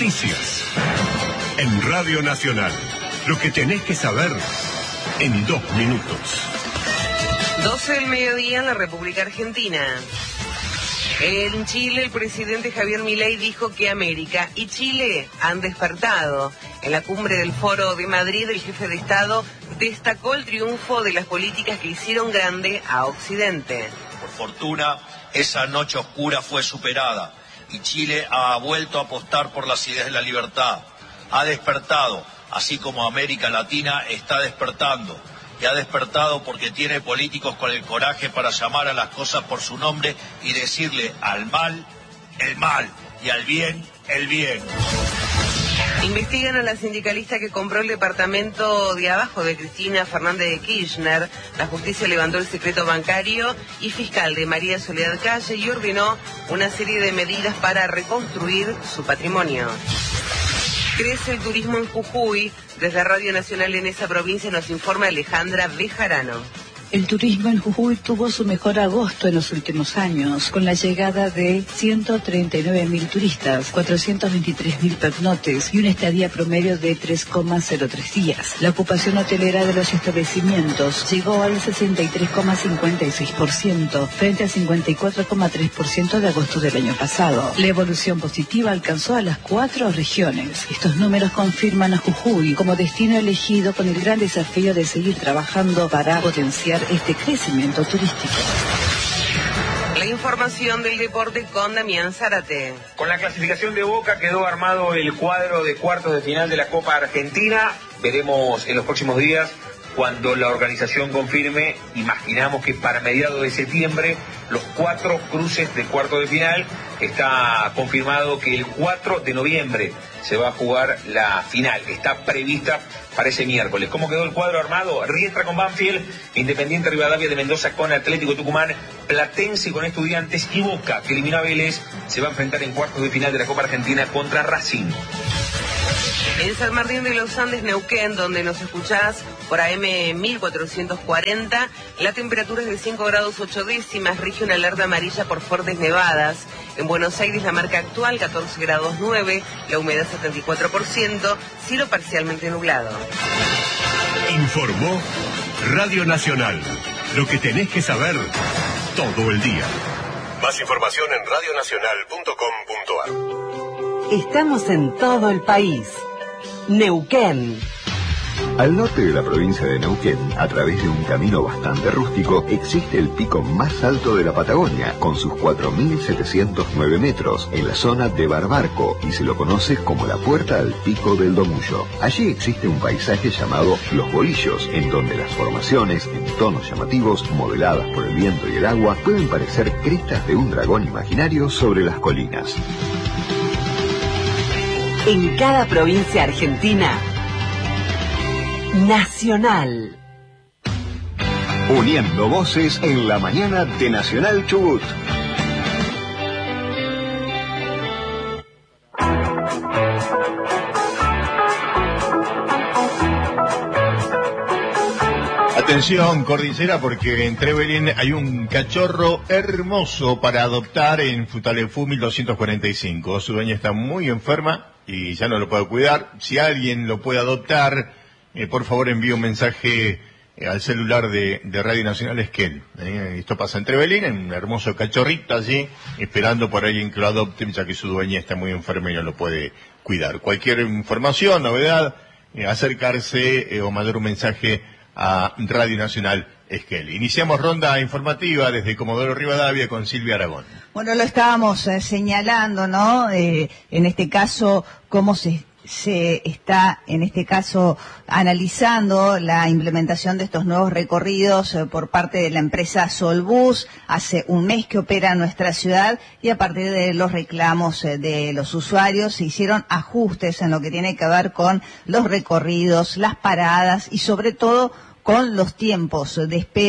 Noticias. En Radio Nacional. Lo que tenés que saber en 2 minutos. 12 del mediodía en la República Argentina. En Chile, el presidente Javier Milei dijo que América y Chile han despertado. En la cumbre del Foro de Madrid, el jefe de Estado destacó el triunfo de las políticas que hicieron grande a Occidente. Por fortuna, esa noche oscura fue superada y Chile ha vuelto a apostar por las ideas de la libertad. Ha despertado, así como América Latina está despertando. Y ha despertado porque tiene políticos con el coraje para llamar a las cosas por su nombre y decirle al mal, el mal, y al bien, el bien. Investigan a la sindicalista que compró el departamento de abajo de Cristina Fernández de Kirchner. La justicia levantó el secreto bancario y fiscal de María Soledad Calle y ordenó una serie de medidas para reconstruir su patrimonio. Crece el turismo en Jujuy. Desde Radio Nacional en esa provincia nos informa Alejandra Bejarano. El turismo en Jujuy tuvo su mejor agosto en los últimos años, con la llegada de 139.000 turistas, 423.000 pernoctes y una estadía promedio de 3,03 días. La ocupación hotelera de los establecimientos llegó al 63,56%, frente al 54,3% de agosto del año pasado. La evolución positiva alcanzó a las 4 regiones. Estos números confirman a Jujuy como destino elegido con el gran desafío de seguir trabajando para potenciar este crecimiento turístico. La información del deporte con Damián Zárate. Con la clasificación de Boca quedó armado el cuadro de cuartos de final de la Copa Argentina. Veremos en los próximos días cuando la organización confirme. Imaginamos que para mediados de septiembre los 4 cruces de cuartos de final. Está confirmado que el 4 de noviembre se va a jugar la final. Está prevista para ese miércoles. ¿Cómo quedó el cuadro armado? Riestra con Banfield, Independiente Rivadavia de Mendoza con Atlético Tucumán, Platense con Estudiantes y Boca, que eliminó a Vélez, se va a enfrentar en cuartos de final de la Copa Argentina contra Racing. En San Martín de los Andes, Neuquén, donde nos escuchás por AM 1440, la temperatura es de 5 grados 8 décimas, rige una alerta amarilla por fuertes nevadas. En Buenos Aires la marca actual 14 grados 9, la humedad 74%, cielo parcialmente nublado. Informó Radio Nacional. Lo que tenés que saber todo el día. Más información en radionacional.com.ar. Estamos en todo el país. Neuquén. Al norte de la provincia de Neuquén, a través de un camino bastante rústico, existe el pico más alto de la Patagonia, con sus 4.709 metros, en la zona de Barbarco, y se lo conoce como la puerta al pico del Domullo. Allí existe un paisaje llamado Los Bolillos, en donde las formaciones, en tonos llamativos, modeladas por el viento y el agua, pueden parecer crestas de un dragón imaginario sobre las colinas. En cada provincia argentina, Nacional. Uniendo voces en la mañana de Nacional Chubut. Atención, cordillera, porque en Trevelin hay un cachorro hermoso para adoptar en Futalefú 1245. Su dueña está muy enferma y ya no lo puede cuidar. Si alguien lo puede adoptar, por favor envíe un mensaje al celular de Radio Nacional Esquel. Esto pasa en Trevelin, en un hermoso cachorrito allí, esperando por alguien que lo adopte, ya que su dueña está muy enferma y no lo puede cuidar. Cualquier información, novedad, acercarse o mandar un mensaje a Radio Nacional Esquel. Iniciamos ronda informativa desde Comodoro Rivadavia con Silvia Aragón. Bueno, lo estábamos señalando, ¿no? En este caso, cómo se está, en este caso, analizando la implementación de estos nuevos recorridos por parte de la empresa Solbus. Hace un mes que opera en nuestra ciudad y a partir de los reclamos de los usuarios se hicieron ajustes en lo que tiene que ver con los recorridos, las paradas y sobre todo con los tiempos de espera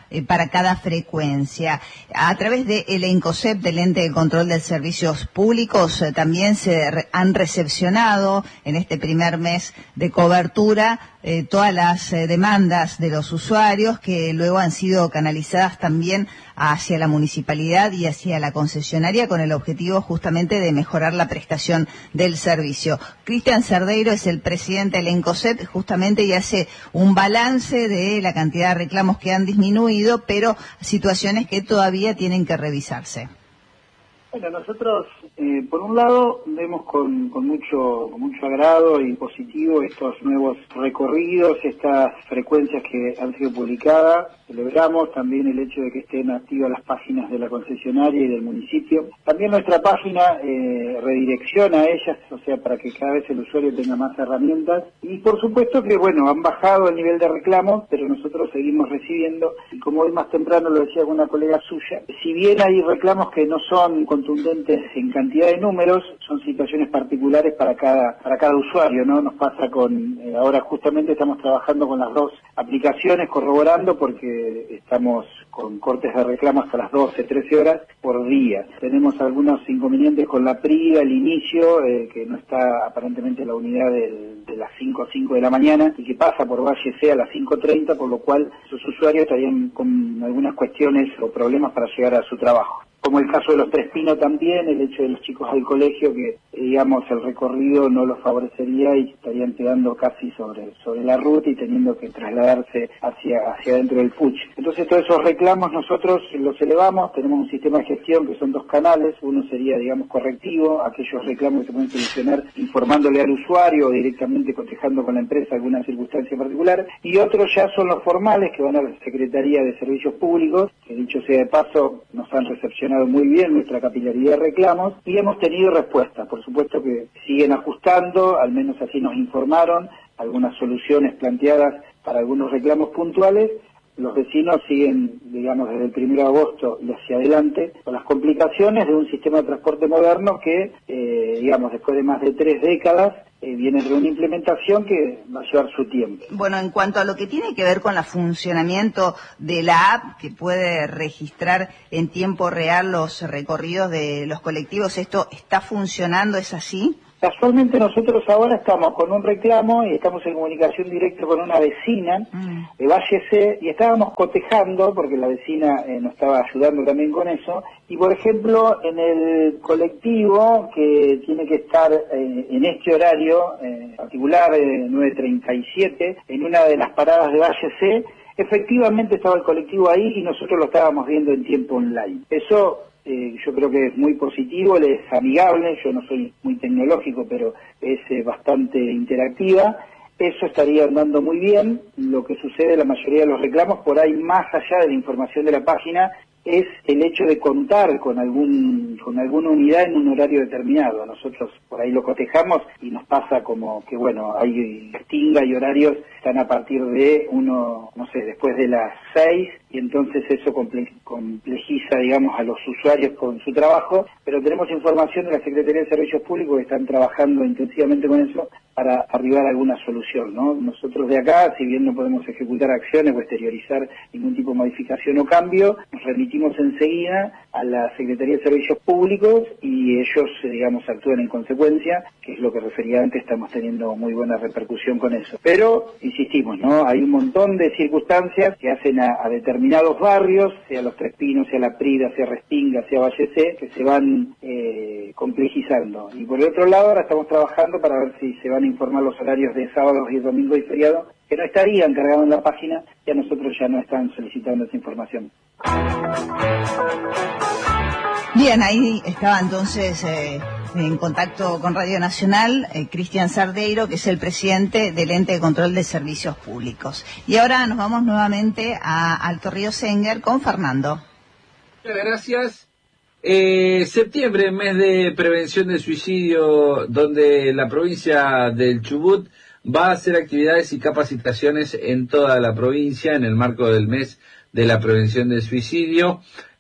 para cada frecuencia. A través de el ENCOSEP, del Ente de Control de Servicios Públicos, también se han recepcionado en este primer mes de cobertura todas las demandas de los usuarios, que luego han sido canalizadas también hacia la municipalidad y hacia la concesionaria, con el objetivo justamente de mejorar la prestación del servicio. Cristian Cerdeiro es el presidente del ENCOSEP justamente y hace un balance de la cantidad de reclamos que han disminuido, pero situaciones que todavía tienen que revisarse. Bueno, nosotros, por un lado, vemos con mucho agrado y positivo estos nuevos recorridos, estas frecuencias que han sido publicadas. Celebramos también el hecho de que estén activas las páginas de la concesionaria y del municipio. También nuestra página redirecciona a ellas, o sea, para que cada vez el usuario tenga más herramientas. Y por supuesto que, bueno, han bajado el nivel de reclamos, pero nosotros seguimos recibiendo. Y como hoy más temprano lo decía una colega suya, si bien hay reclamos que no son contundentes en cantidad de números, son situaciones particulares para cada usuario, ¿no? Nos pasa ahora justamente estamos trabajando con las dos aplicaciones, corroborando, porque estamos con cortes de reclamos hasta las 12, 13 horas por día. Tenemos algunos inconvenientes con la PRI al inicio, que no está aparentemente en la unidad de las 5 de la mañana, y que pasa por Valle C a las 5:30, por lo cual sus usuarios estarían con algunas cuestiones o problemas para llegar a su trabajo. Como el caso de los Tres Pinos también, el hecho de los chicos del colegio, que digamos el recorrido no los favorecería y estarían quedando casi sobre la ruta y teniendo que trasladarse hacia dentro del Puch. Entonces todos esos reclamos nosotros los elevamos, tenemos un sistema de gestión que son dos canales, uno sería digamos correctivo, aquellos reclamos que se pueden solucionar informándole al usuario o directamente cotejando con la empresa alguna circunstancia particular, y otros ya son los formales que van a la Secretaría de Servicios Públicos, que dicho sea de paso nos han recepcionado muy bien nuestra capilaridad de reclamos y hemos tenido respuesta. Por supuesto que siguen ajustando, al menos así nos informaron, algunas soluciones planteadas para algunos reclamos puntuales. Los vecinos siguen, digamos, desde el 1 de agosto y hacia adelante con las complicaciones de un sistema de transporte moderno que, digamos, después de más de 3 décadas, viene de una implementación que va a llevar su tiempo. Bueno, en cuanto a lo que tiene que ver con el funcionamiento de la app, que puede registrar en tiempo real los recorridos de los colectivos, ¿esto está funcionando? ¿Es así? Casualmente nosotros ahora estamos con un reclamo y estamos en comunicación directa con una vecina de Valle C y estábamos cotejando, porque la vecina nos estaba ayudando también con eso, y por ejemplo en el colectivo que tiene que estar en este horario particular, 9:37, en una de las paradas de Valle C, efectivamente estaba el colectivo ahí y nosotros lo estábamos viendo en tiempo online. Eso yo creo que es muy positivo, es amigable, yo no soy muy tecnológico, pero es bastante interactiva. Eso estaría andando muy bien. Lo que sucede, la mayoría de los reclamos, por ahí más allá de la información de la página, es el hecho de contar con alguna unidad en un horario determinado. Nosotros por ahí lo cotejamos y nos pasa como que, bueno, hay distinga y horarios están a partir de después de las 6, y entonces eso complejiza, digamos, a los usuarios con su trabajo, pero tenemos información de la Secretaría de Servicios Públicos que están trabajando intensivamente con eso para arribar a alguna solución, ¿no? Nosotros de acá, si bien no podemos ejecutar acciones o exteriorizar ningún tipo de modificación o cambio, nos remitimos enseguida a la Secretaría de Servicios Públicos y ellos, digamos, actúan en consecuencia, que es lo que refería antes, estamos teniendo muy buena repercusión con eso. Pero, insistimos, ¿no? Hay un montón de circunstancias que hacen a determinados barrios, sea Los Tres Pinos, sea La Prida, sea Restinga, sea Valle C, que se van complejizando. Y por el otro lado, ahora estamos trabajando para ver si se van a informar los horarios de sábados y domingos y feriados, que no estarían cargados en la página, y a nosotros ya no están solicitando esa información. Bien, ahí estaba entonces en contacto con Radio Nacional Cristian Cerdeiro, que es el presidente del Ente de Control de Servicios Públicos. Y ahora nos vamos nuevamente a Alto Río Senguer con Fernando. Muchas gracias. Septiembre, mes de prevención del suicidio, donde la provincia del Chubut va a hacer actividades y capacitaciones en toda la provincia en el marco del mes de la prevención del suicidio.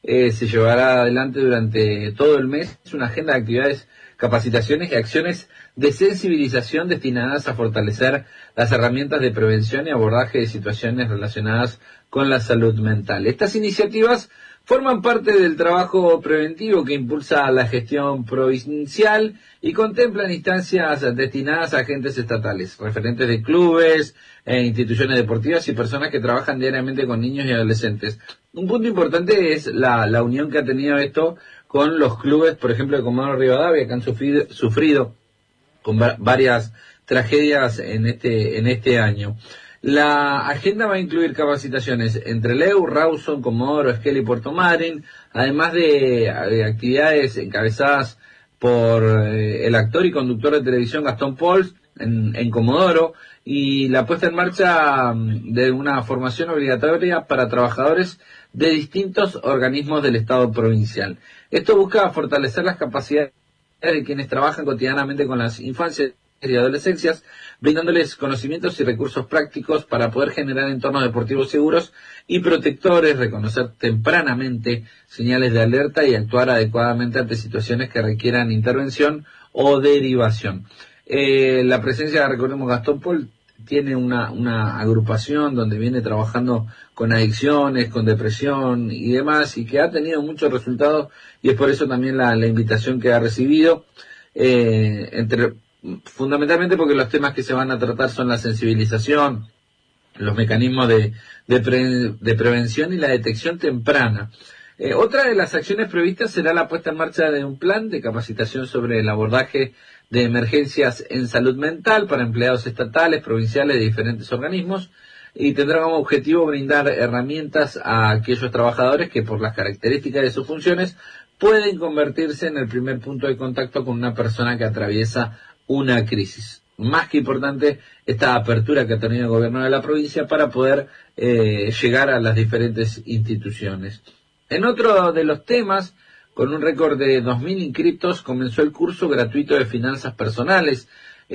se llevará adelante durante todo el mes una agenda de actividades, capacitaciones y acciones de sensibilización destinadas a fortalecer las herramientas de prevención y abordaje de situaciones relacionadas con la salud mental. Estas iniciativas forman parte del trabajo preventivo que impulsa la gestión provincial y contemplan instancias destinadas a agentes estatales, referentes de clubes, instituciones deportivas y personas que trabajan diariamente con niños y adolescentes. Un punto importante es la unión que ha tenido esto con los clubes, por ejemplo, de Comodoro Rivadavia, que han sufrido con varias tragedias en este año. La agenda va a incluir capacitaciones entre Leu, Rawson, Comodoro, Esquel y Puerto Madryn, además de actividades encabezadas por el actor y conductor de televisión Gastón Pols en Comodoro, y la puesta en marcha de una formación obligatoria para trabajadores de distintos organismos del Estado provincial. Esto busca fortalecer las capacidades de quienes trabajan cotidianamente con las infancias y adolescencias, brindándoles conocimientos y recursos prácticos para poder generar entornos deportivos seguros y protectores, reconocer tempranamente señales de alerta y actuar adecuadamente ante situaciones que requieran intervención o derivación. La presencia, recordemos, Gastón Pol tiene una agrupación donde viene trabajando con adicciones, con depresión y demás, y que ha tenido muchos resultados, y es por eso también la invitación que ha recibido, fundamentalmente porque los temas que se van a tratar son la sensibilización, los mecanismos de prevención y la detección temprana. Otra de las acciones previstas será la puesta en marcha de un plan de capacitación sobre el abordaje de emergencias en salud mental para empleados estatales, provinciales de diferentes organismos, y tendrá como objetivo brindar herramientas a aquellos trabajadores que, por las características de sus funciones, pueden convertirse en el primer punto de contacto con una persona que atraviesa una crisis. Más que importante esta apertura que ha tenido el gobierno de la provincia para poder llegar a las diferentes instituciones. En otro de los temas, con un récord de 2.000 inscriptos, comenzó el curso gratuito de finanzas personales.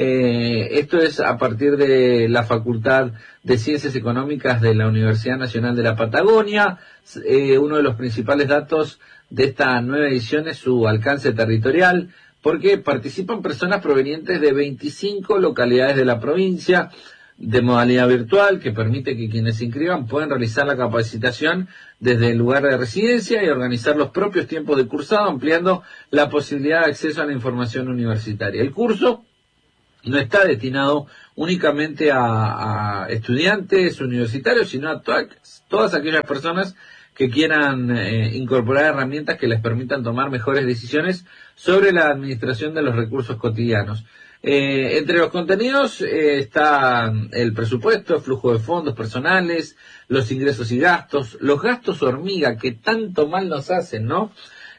Esto es a partir de la Facultad de Ciencias Económicas de la Universidad Nacional de la Patagonia. Uno de los principales datos de esta nueva edición es su alcance territorial, porque participan personas provenientes de 25 localidades de la provincia, de modalidad virtual, que permite que quienes se inscriban puedan realizar la capacitación desde el lugar de residencia y organizar los propios tiempos de cursado, ampliando la posibilidad de acceso a la información universitaria. El curso no está destinado únicamente a estudiantes universitarios, sino a todas aquellas personas que quieran incorporar herramientas que les permitan tomar mejores decisiones sobre la administración de los recursos cotidianos. Entre los contenidos está el presupuesto, el flujo de fondos personales, los ingresos y gastos, los gastos hormiga que tanto mal nos hacen, ¿no?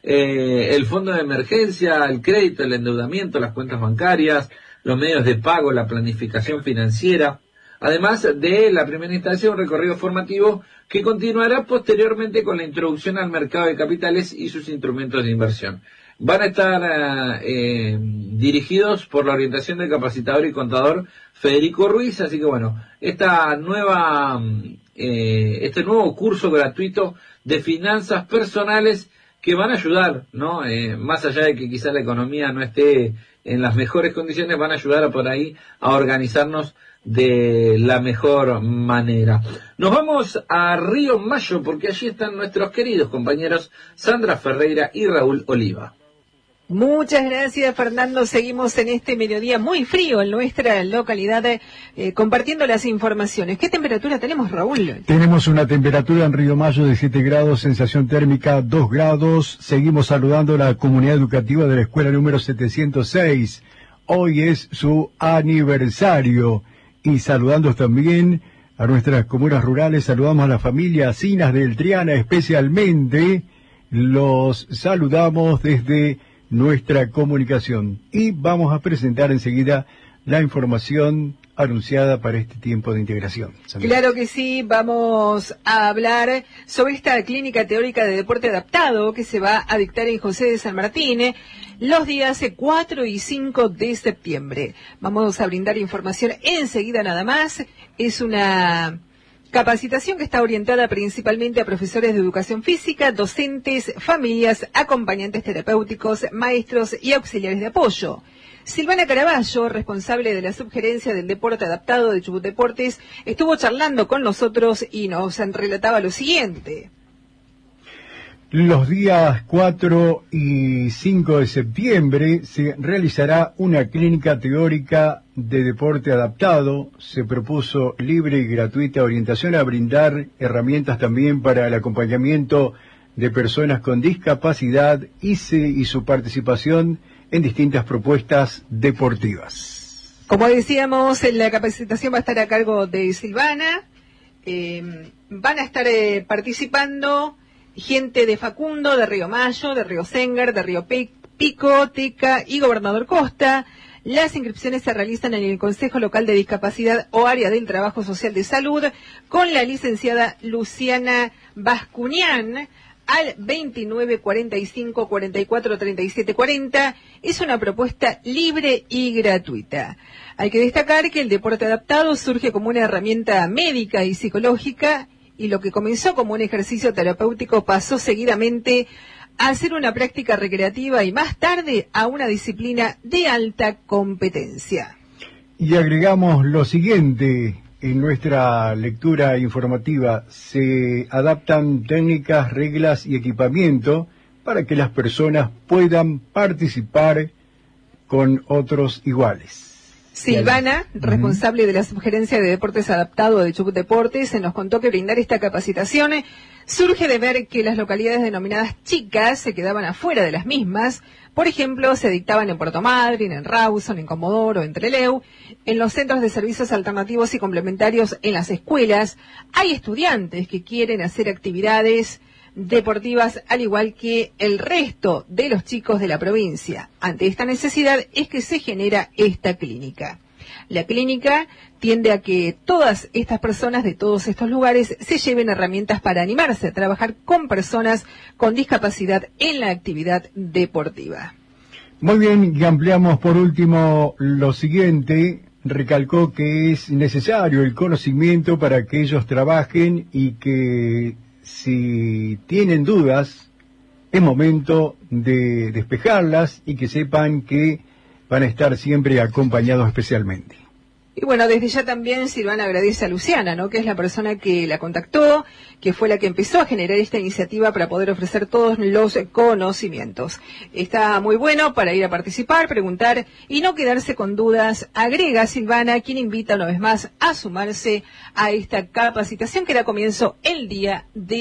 El fondo de emergencia, el crédito, el endeudamiento, las cuentas bancarias, los medios de pago, la planificación financiera. Además de la primera instancia, un recorrido formativo que continuará posteriormente con la introducción al mercado de capitales y sus instrumentos de inversión. Van a estar dirigidos por la orientación del capacitador y contador Federico Ruiz, así que bueno, este nuevo curso gratuito de finanzas personales que van a ayudar, ¿no? Más allá de que quizá la economía no esté en las mejores condiciones, van a ayudar por ahí a organizarnos de la mejor manera. Nos vamos a Río Mayo porque allí están nuestros queridos compañeros Sandra Ferreira y Raúl Oliva. Muchas gracias, Fernando. Seguimos en este mediodía muy frío en nuestra localidad, compartiendo las informaciones. ¿Qué temperatura tenemos, Raúl? Tenemos una temperatura en Río Mayo de 7 grados, sensación térmica 2 grados. Seguimos saludando a la comunidad educativa de la escuela número 706. Hoy es su aniversario. Y saludando también a nuestras comunas rurales, saludamos a la familia Cinas del Triana, especialmente los saludamos desde nuestra comunicación. Y vamos a presentar enseguida la información anunciada para este tiempo de integración. Claro que sí, vamos a hablar sobre esta clínica teórica de deporte adaptado que se va a dictar en José de San Martín los días 4 y 5 de septiembre. Vamos a brindar información enseguida nada más. Es una Capacitación que está orientada principalmente a profesores de educación física, docentes, familias, acompañantes terapéuticos, maestros y auxiliares de apoyo. Silvana Caraballo, responsable de la subgerencia del deporte adaptado de Chubut Deportes, estuvo charlando con nosotros y nos relataba lo siguiente. Los días 4 y 5 de septiembre se realizará una clínica teórica de deporte adaptado. Se propuso libre y gratuita orientación a brindar herramientas también para el acompañamiento de personas con discapacidad y su participación en distintas propuestas deportivas. Como decíamos, la capacitación va a estar a cargo de Silvana. Van a estar participando gente de Facundo, de Río Mayo, de Río Sengar, de Río Pico, Teca y Gobernador Costa. Las inscripciones se realizan en el Consejo Local de Discapacidad o Área del Trabajo Social de Salud con la licenciada Luciana Bascuñán al 29 45 44 37 40. Es una propuesta libre y gratuita. Hay que destacar que el deporte adaptado surge como una herramienta médica y psicológica, y lo que comenzó como un ejercicio terapéutico pasó seguidamente a ser una práctica recreativa y más tarde a una disciplina de alta competencia. Y agregamos lo siguiente en nuestra lectura informativa: se adaptan técnicas, reglas y equipamiento para que las personas puedan participar con otros iguales. Silvana, responsable de la subgerencia de deportes adaptado de Chubut Deportes, se nos contó que brindar esta capacitación surge de ver que las localidades denominadas chicas se quedaban afuera de las mismas. Por ejemplo, se dictaban en Puerto Madryn, en Rawson, en Comodoro, en Trelew, en los centros de servicios alternativos y complementarios en las escuelas. Hay estudiantes que quieren hacer actividades deportivas al igual que el resto de los chicos de la provincia. Ante esta necesidad es que se genera esta clínica. La clínica tiende a que todas estas personas de todos estos lugares se lleven herramientas para animarse a trabajar con personas con discapacidad en la actividad deportiva. Muy bien, y ampliamos por último lo siguiente. Recalcó que es necesario el conocimiento para que ellos trabajen y que si tienen dudas, es momento de despejarlas y que sepan que van a estar siempre acompañados especialmente. Y bueno, desde ya también Silvana agradece a Luciana, ¿no?, que es la persona que la contactó, que fue la que empezó a generar esta iniciativa para poder ofrecer todos los conocimientos. Está muy bueno para ir a participar, preguntar y no quedarse con dudas. Agrega Silvana, quien invita una vez más a sumarse a esta capacitación que da comienzo el día de